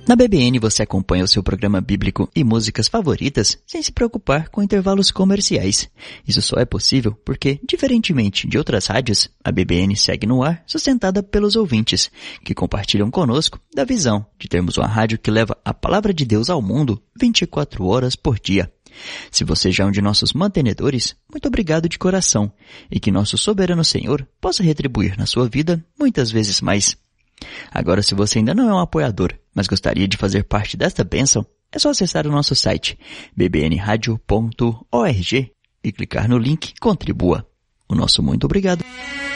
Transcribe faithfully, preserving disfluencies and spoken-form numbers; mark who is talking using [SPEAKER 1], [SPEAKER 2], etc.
[SPEAKER 1] Na B B N você acompanha o seu programa bíblico e músicas favoritas sem se preocupar com intervalos comerciais. Isso só é possível porque, diferentemente de outras rádios, a B B N segue no ar sustentada pelos ouvintes, que compartilham conosco da visão de termos uma rádio que leva a palavra de Deus ao mundo vinte e quatro horas por dia. Se você já é um de nossos mantenedores, muito obrigado de coração, e que nosso soberano Senhor possa retribuir na sua vida muitas vezes mais. Agora, se você ainda não é um apoiador, mas gostaria de fazer parte desta bênção, é só acessar o nosso site b b n radio ponto org e clicar no link Contribua. O nosso muito obrigado.